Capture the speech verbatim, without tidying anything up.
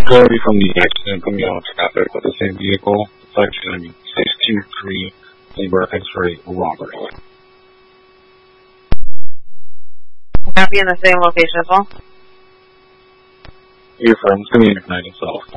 Clarity from the accident put me on traffic with the same vehicle. Section six two three, Labor X-ray robbery. Copy in the same location as well? Your friend's going to be McKnight itself.